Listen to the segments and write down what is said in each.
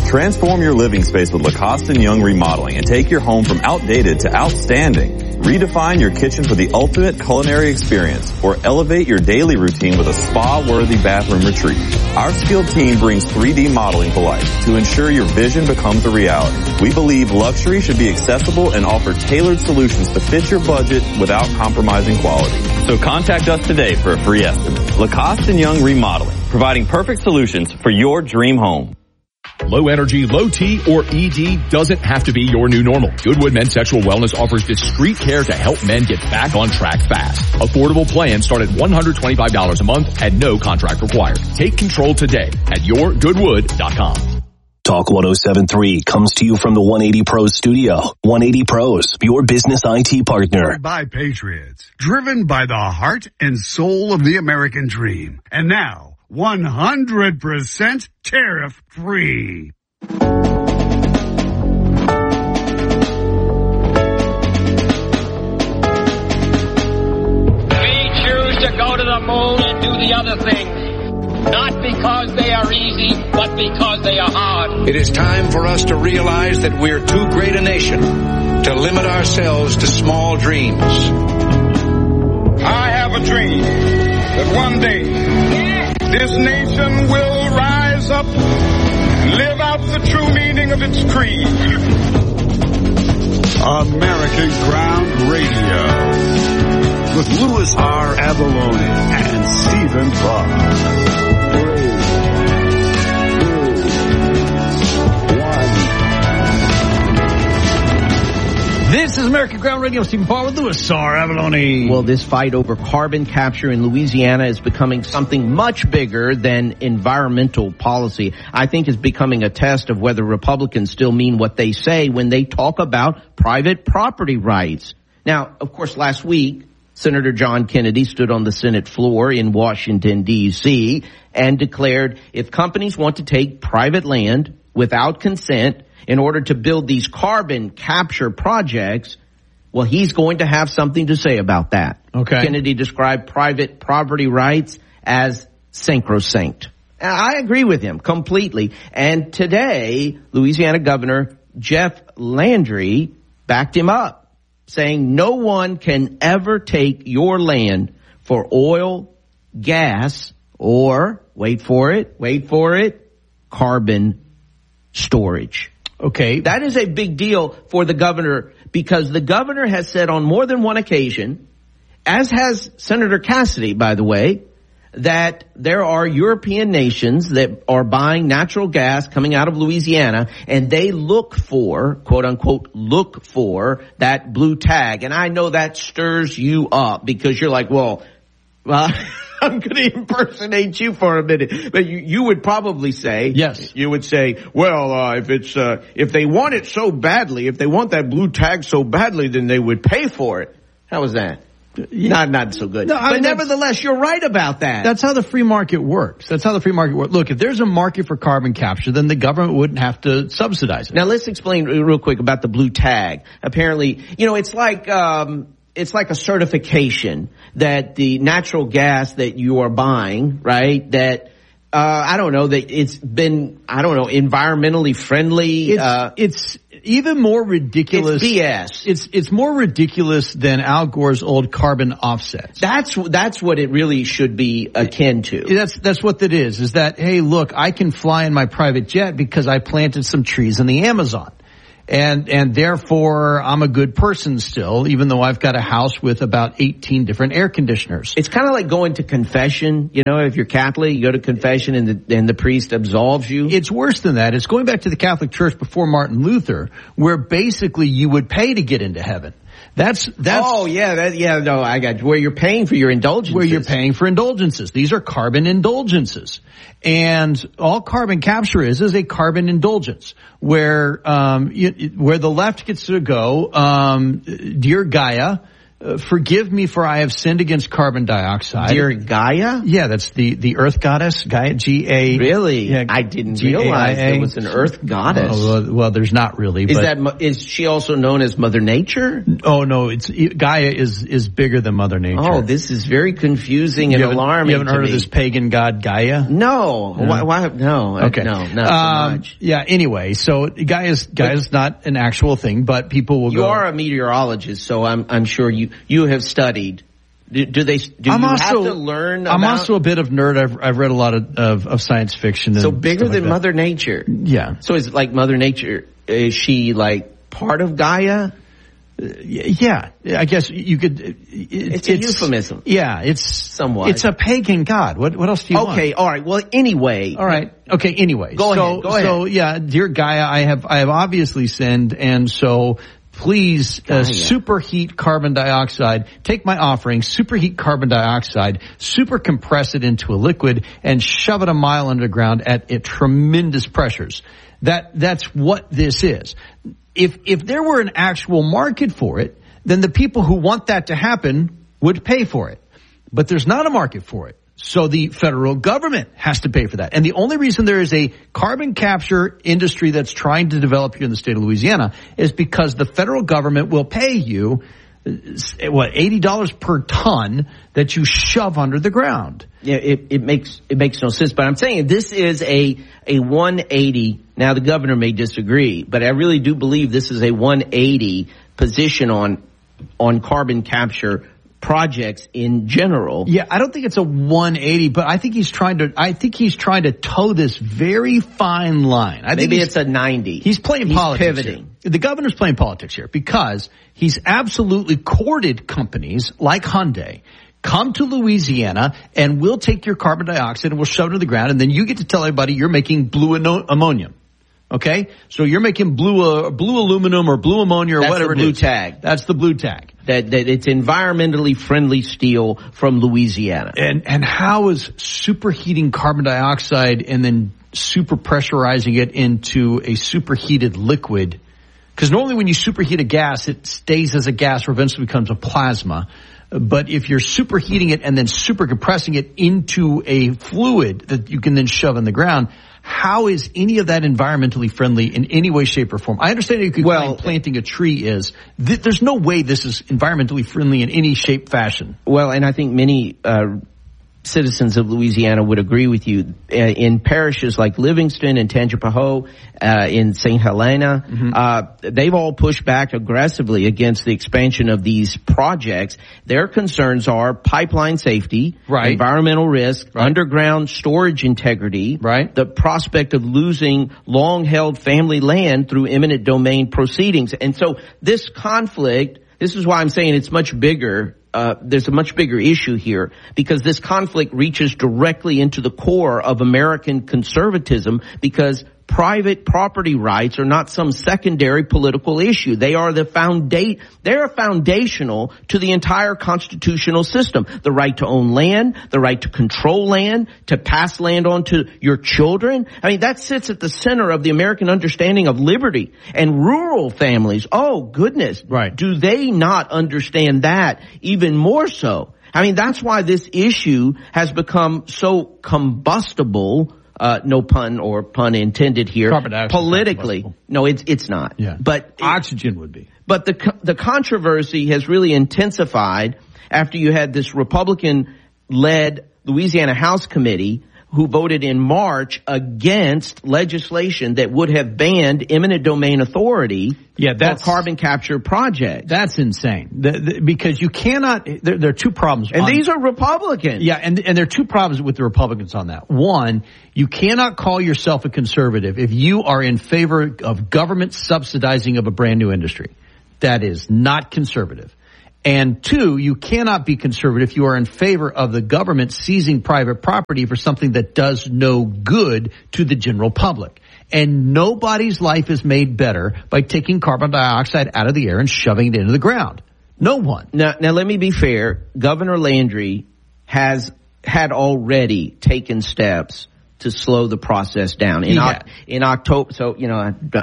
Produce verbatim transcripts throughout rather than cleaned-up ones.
Transform your living space with Lacoste and Young Remodeling and take your home from outdated to outstanding. Redefine your kitchen for the ultimate culinary experience or elevate your daily routine with a spa-worthy bathroom retreat. Our skilled team brings three D modeling to life to ensure your vision becomes a reality. We believe luxury should be accessible and offer tailored solutions to fit your budget without compromising quality. So contact us today for a free estimate. Lacoste and Young Remodeling, providing perfect solutions for your dream home. Low energy, low T, or E D doesn't have to be your new normal. Goodwood Men's Sexual Wellness offers discreet care to help men get back on track fast. Affordable plans start at one hundred twenty-five dollars a month and no contract required. Take control today at your goodwood dot com. Talk one oh seven point three comes to you from the one eighty Pros studio. one eighty Pros, your business I T partner. By Patriots, driven by the heart and soul of the American dream. And now, one hundred percent tariff free. We choose to go to the moon and do the other things, not because they are easy, but because they are hard. It is time for us to realize that we're too great a nation to limit ourselves to small dreams. I have a dream that one day this nation will rise up, live out the true meaning of its creed. American Ground Radio with Louis R. Avalone and Stephen Fox. This is American Ground Radio. Stephen Paul with Louis R. Avalone. Well, this fight over carbon capture in Louisiana is becoming something much bigger than environmental policy. I think it's becoming a test of whether Republicans still mean what they say when they talk about private property rights. Now, of course, last week, Senator John Kennedy stood on the Senate floor in Washington, D C, and declared if companies want to take private land without consent in order to build these carbon capture projects, well, he's going to have something to say about that. Okay. Kennedy described private property rights as sacrosanct. I agree with him completely. And today, Louisiana Governor Jeff Landry backed him up, saying no one can ever take your land for oil, gas, or, wait for it, wait for it, carbon storage. Okay. That is a big deal for the governor because the governor has said on more than one occasion, as has Senator Cassidy, by the way, that there are European nations that are buying natural gas coming out of Louisiana and they look for, quote unquote, look for that blue tag. And I know that stirs you up because you're like, well, well, I'm going to impersonate you for a minute, but you, you would probably say, yes, you would say, well, uh, if it's, uh, if they want it so badly, if they want that blue tag so badly, then they would pay for it. How was that? Yeah. Not, not so good. No, I but mean, nevertheless, you're right about that. That's how the free market works. That's how the free market works. Look, if there's a market for carbon capture, then the government wouldn't have to subsidize it. Now let's explain real quick about the blue tag. Apparently, you know, it's like, um, it's like a certification that the natural gas that you are buying, right, that, uh, I don't know, that it's been, I don't know, environmentally friendly. It's, uh, it's even more ridiculous. It's B S. It's, it's more ridiculous than Al Gore's old carbon offsets. That's, that's what it really should be akin to. That's, that's what that is, is that, hey, look, I can fly in my private jet because I planted some trees in the Amazon. And, and therefore I'm a good person still, even though I've got a house with about eighteen different air conditioners. It's kind of like going to confession. You know, if you're Catholic, you go to confession and the, and the priest absolves you. It's worse than that. It's going back to the Catholic Church before Martin Luther, where basically you would pay to get into heaven. That's, that's. Oh, yeah, that, yeah, no, I got you. Where you're paying for your indulgences. Where you're paying for indulgences. These are carbon indulgences. And all carbon capture is, is a carbon indulgence where, um, you, where the left gets to go, um, dear Gaia, uh, forgive me for I have sinned against carbon dioxide. Dear Gaia? Yeah, that's the, the earth goddess, Gaia, G A. Really? Yeah, I didn't G A I A. realize there was an earth goddess. Oh, well, well, there's not really. Is but, that, is she also known as Mother Nature? Oh, no, it's, Gaia is, is bigger than Mother Nature. Oh, this is very confusing and you alarming. You haven't heard to of me. this pagan god Gaia? No. No. Why, why, no. Okay. No, not um, so much. Yeah, anyway, so Gaia's, Gaia's not an actual thing, but people will You go. are a meteorologist, so I'm, I'm sure you, you have studied. Do, do they, do I'm you also, have to learn about? I'm also a bit of nerd. I've, I've read a lot of, of, of science fiction. And so bigger stuff than like Mother Nature. Yeah. So is it like Mother Nature, is she like part of Gaia? Yeah, I guess you could. It, it's, it's a euphemism. Yeah, it's somewhat. It's a pagan god. What what else do you okay, want? Okay, all right. Well, anyway. All right. Okay. Anyway, go so, ahead. Go ahead. So yeah, dear Gaia, I have I have obviously sinned, and so please uh, superheat carbon dioxide. Take my offering, superheat carbon dioxide, super compress it into a liquid, and shove it a mile underground at, at tremendous pressures. That that's what this is. If if there were an actual market for it, then the people who want that to happen would pay for it. But there's not a market for it. So the federal government has to pay for that. And the only reason there is a carbon capture industry that's trying to develop here in the state of Louisiana is because the federal government will pay you, what, eighty dollars per ton that you shove under the ground. Yeah, it, it makes it makes no sense. But I'm saying this is a a one eighty. Now the governor may disagree, but I really do believe this is a one eighty position on on carbon capture projects in general. Yeah, I don't think it's a one eighty, but I think he's trying to. I think he's trying to toe this very fine line. I Maybe think it's a ninety. He's playing he's politics. Pivoting. Here. The governor's playing politics here because he's absolutely courted companies like Hyundai. Come to Louisiana and we'll take your carbon dioxide and we'll shove it in the ground, and then you get to tell everybody you're making blue ammonium. Okay, so you're making blue uh, blue aluminum or blue ammonia or That's whatever the blue it is. tag. That's the blue tag. That that it's environmentally friendly steel from Louisiana. And and how is superheating carbon dioxide and then super pressurizing it into a superheated liquid? Because normally when you superheat a gas, it stays as a gas or eventually becomes a plasma. But if you're superheating it and then super compressing it into a fluid that you can then shove in the ground, how is any of that environmentally friendly in any way, shape, or form? I understand that you could well, claim planting a tree is. Th- there's no way this is environmentally friendly in any shape, fashion. Well, and I think many uh, citizens of Louisiana would agree with you. Uh, in parishes like Livingston and Tangipahoa, uh, in Saint Helena, mm-hmm. uh, they've all pushed back aggressively against the expansion of these projects. Their concerns are pipeline safety, right. environmental risk, right. underground storage integrity, right. the prospect of losing long-held family land through eminent domain proceedings. And so this conflict, this is why I'm saying it's much bigger. Uh, there's a much bigger issue here because this conflict reaches directly into the core of American conservatism because private property rights are not some secondary political issue. They are the foundation, they are foundational to the entire constitutional system. The right to own land, the right to control land, to pass land on to your children. I mean, that sits at the center of the American understanding of liberty. And rural families, oh goodness, right. do they not understand that even more so? I mean, that's why this issue has become so combustible. Uh, no pun or pun intended here. Politically, no, it's it's not. Yeah. But it, oxygen would be. But the the controversy has really intensified after you had this Republican-led Louisiana House Committee who voted in March against legislation that would have banned eminent domain authority yeah, that's, for carbon capture projects. That's insane. The, the, because you cannot, there, there are two problems. And on, these are Republicans. Yeah, and, and there are two problems with the Republicans on that. One, you cannot call yourself a conservative if you are in favor of government subsidizing of a brand new industry. That is not conservative. And two, you cannot be conservative if you are in favor of the government seizing private property for something that does no good to the general public. And nobody's life is made better by taking carbon dioxide out of the air and shoving it into the ground. No one. Now, now let me be fair. Governor Landry has had already taken steps to slow the process down. In, yeah. o- in October, so, you know, I,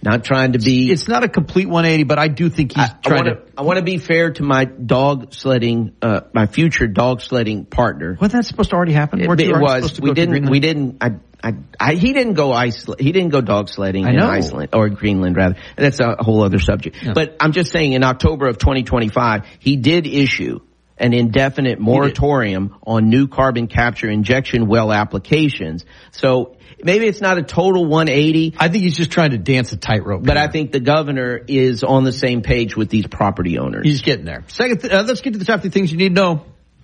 Not trying to be. It's not a complete one eighty, but I do think he's I, trying I wanna, to. I want to be fair to my dog sledding, uh, my future dog sledding partner. Wasn't that supposed to already happen? It, it was. We didn't. We didn't. I, I, I, he didn't go ice. He didn't go dog sledding in Iceland or Greenland, rather. That's a whole other subject. Yeah. But I'm just saying, in October of twenty twenty-five, he did issue an indefinite moratorium on new carbon capture injection well applications. So maybe it's not a total one eighty. I think he's just trying to dance a tightrope. But here. I think the governor is on the same page with these property owners. He's getting there. Second, th- uh, let's get to the top three things you need to know.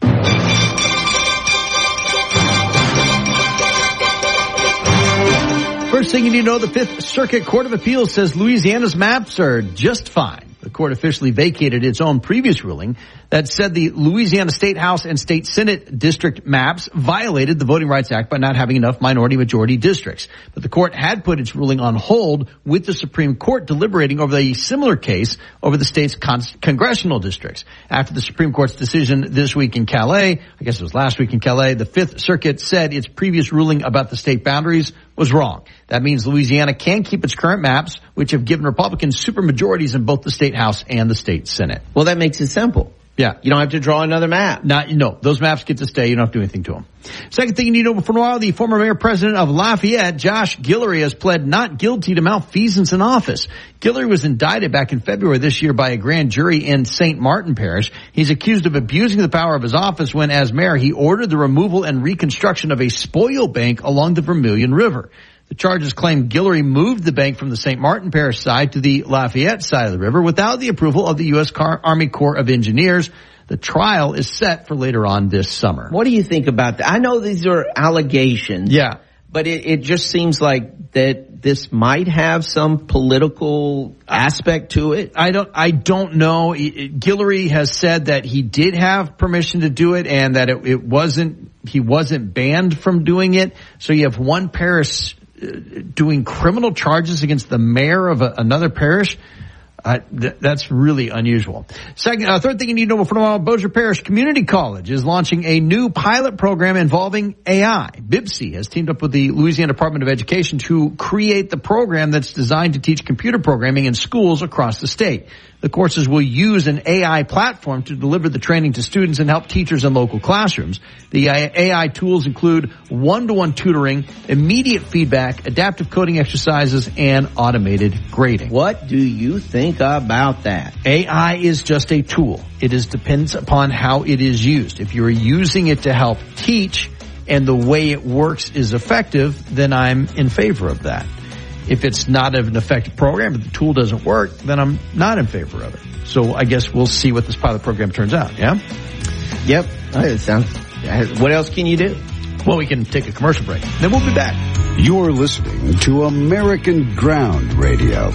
First thing you need to know, the Fifth Circuit Court of Appeals says Louisiana's maps are just fine. The court officially vacated its own previous ruling that said the Louisiana State House and State Senate district maps violated the Voting Rights Act by not having enough minority-majority districts. But the court had put its ruling on hold with the Supreme Court deliberating over a similar case over the state's con- congressional districts. After the Supreme Court's decision this week in Calais, I guess it was last week in Calais, the Fifth Circuit said its previous ruling about the state boundaries was wrong. That means Louisiana can keep its current maps, which have given Republicans supermajorities in both the state House and the state Senate. Well, that makes it simple. Yeah. You don't have to draw another map. Not, no, those maps get to stay. You don't have to do anything to them. Second thing you need to know, for a while, the former mayor president of Lafayette, Josh Guillory, has pled not guilty to malfeasance in office. Guillory was indicted back in February this year by a grand jury in Saint Martin Parish. He's accused of abusing the power of his office when, as mayor, he ordered the removal and reconstruction of a spoil bank along the Vermilion River. The charges claim Guillory moved the bank from the Saint Martin Parish side to the Lafayette side of the river without the approval of the U S Car- Army Corps of Engineers. The trial is set for later on this summer. What do you think about that? I know these are allegations. Yeah. But it, it just seems like that this might have some political aspect to it. I don't, I don't know. Guillory has said that he did have permission to do it and that it, it wasn't, he wasn't banned from doing it. So you have one parish doing criminal charges against the mayor of a, another parish. Uh, th- that's really unusual. Second, uh, third thing you need to know for a while, Bossier Parish Community College is launching a new pilot program involving A I. B I B C has teamed up with the Louisiana Department of Education to create the program that's designed to teach computer programming in schools across the state. The courses will use an A I platform to deliver the training to students and help teachers in local classrooms. The A I tools include one-to-one tutoring, immediate feedback, adaptive coding exercises, and automated grading. What do you think about that? A I is just a tool. It is depends upon how it is used. If you're using it to help teach and the way it works is effective, then I'm in favor of that. If it's not an effective program, if the tool doesn't work, then I'm not in favor of it. So I guess we'll see what this pilot program turns out, yeah? Yep. It sounds, what else can you do? Well, we can take a commercial break. Then we'll be back. You're listening to American Ground Radio.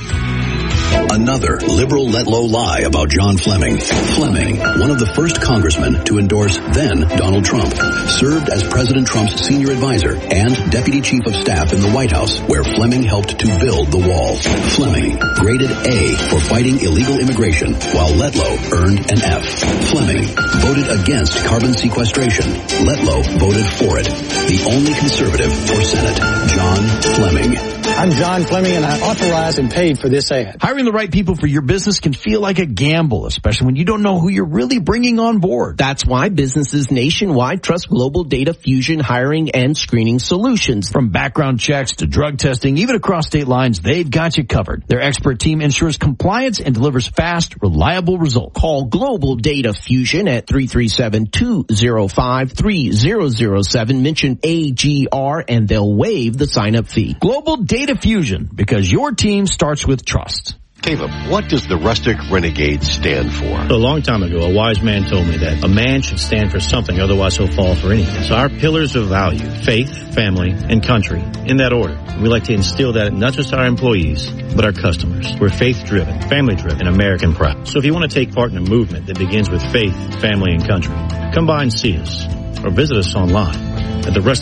Another liberal let-low lie about John Fleming. Fleming, one of the first congressmen to endorse then Donald Trump, served as President Trump's senior advisor and deputy chief of staff in the White House, where Fleming helped to build the wall. Fleming, graded A for fighting illegal immigration, while Letlow earned an F. Fleming voted against carbon sequestration. Letlow voted for it. The only conservative for Senate, John Fleming. I'm John Fleming, and I authorized and paid for this ad. Hiring the right people for your business can feel like a gamble, especially when you don't know who you're really bringing on board. That's why businesses nationwide trust Global Data Fusion hiring and screening solutions. From background checks to drug testing, even across state lines, they've got you covered. Their expert team ensures compliance and delivers fast, reliable results. Call Global Data Fusion at three three seven, two zero five, three zero zero seven. Mention A G R and they'll waive the sign-up fee. Global Data Fusion, because your team starts with trust. Caleb, what does the Rustic Renegade stand for? A long time ago, a wise man told me that a man should stand for something, otherwise he'll fall for anything. So our pillars of value, faith, family, and country, in that order. We like to instill that in not just our employees, but our customers. We're faith-driven, family-driven, and American proud. So if you want to take part in a movement that begins with faith, family, and country, come by and see us, or visit us online at the Rustic